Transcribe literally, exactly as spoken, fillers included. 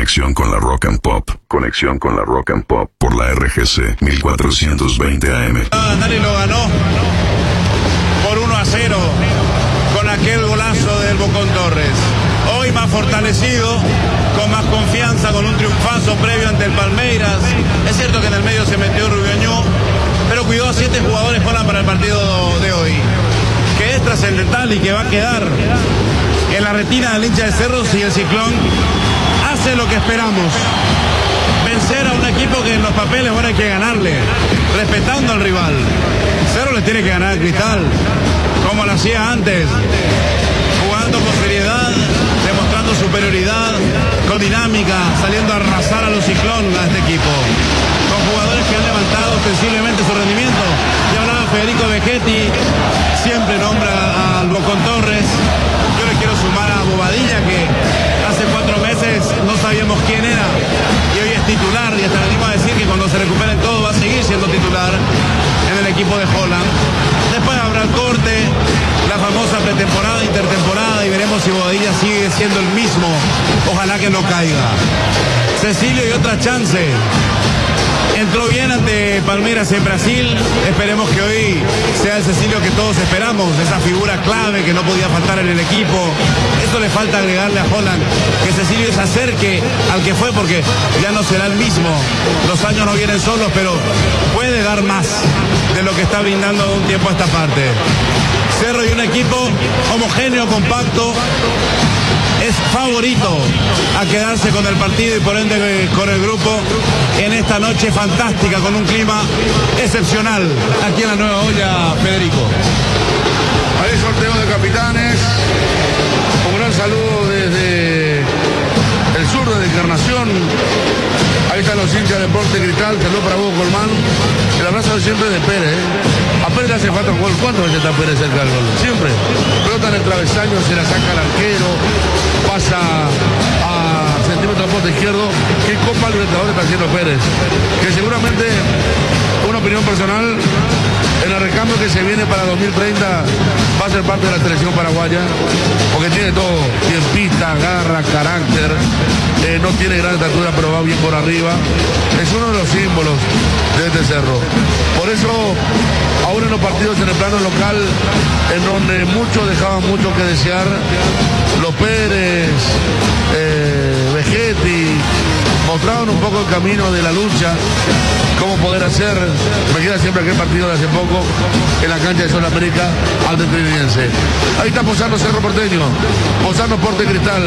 Conexión con la Rock and Pop. Conexión con la Rock and Pop por la R G C mil cuatrocientos veinte A M. Dani lo ganó por uno a cero con aquel golazo del Bocón Torres. Hoy más fortalecido, con más confianza, con un triunfazo previo ante el Palmeiras. Es cierto que en el medio se metió Rubiañó, pero cuidó a siete jugadores para el partido de hoy, que es trascendental y que va a quedar en la retina del hincha de Cerro si el Ciclón hace lo que esperamos. Vencer a un equipo que en los papeles ahora hay que ganarle, respetando al rival. Cerro le tiene que ganar al Cristal, como lo hacía antes, jugando con seriedad, demostrando superioridad, con dinámica, saliendo a arrasar a los Ciclón, a este equipo, con jugadores que han levantado sensiblemente su rendimiento. Ya hablaba Federico Vegetti, siempre nombra al Bocón Torres. Yo le quiero sumar a Bobadilla, que hace cuatro meses no sabíamos quién era y hoy es titular, y hasta venimos a decir que cuando se recupere todo va a seguir siendo titular en el equipo de Holland. Después habrá el corte, la famosa pretemporada, intertemporada, y veremos si Bobadilla sigue siendo el mismo. Ojalá que no caiga. Cecilio y otra chance. Entró bien ante Palmeiras en Brasil. Esperemos que hoy sea el Cecilio que todos esperamos, esa figura clave que no podía faltar en el equipo. Eso le falta agregarle a Holland, que Cecilio se acerque al que fue, porque ya no será el mismo. Los años no vienen solos, pero puede dar más de lo que está brindando de un tiempo a esta parte. Cerro y un equipo homogéneo, compacto, es favorito a quedarse con el partido y por ende con el grupo en esta noche fantástica, con un clima excepcional aquí en la Nueva Olla. Federico. Hay sorteo de capitanes. Un gran saludo desde el sur de Encarnación. Ahí están los hinchas de Deporte Cristal. Saludos para vos, Colmán. El abrazo de siempre de Pérez, ¿eh? A Pérez le hace falta un gol. ¿Cuántas veces está Pérez cerca del gol? Siempre. Pelota en el travesaño, se la saca el arquero, pasa a centímetro del poste izquierdo. ¿Qué Copa Libertadores está haciendo Pérez? Que seguramente, una opinión personal, en el recambio que se viene para dos mil treinta va a ser parte de la selección paraguaya, porque tiene todo, tiempista, garra, carácter, eh, no tiene gran estatura pero va bien por arriba, es uno de los símbolos de este Cerro. Por eso, aún en los partidos en el plano local, en donde muchos dejaban mucho que desear, los Pérez, eh, Vegetti, mostraron un poco el camino de la lucha, cómo poder hacer. Me queda siempre aquel partido de hace poco en la cancha de Sol América ante el Trinidad. Ahí está posando Cerro Porteño, posando Porte Cristal.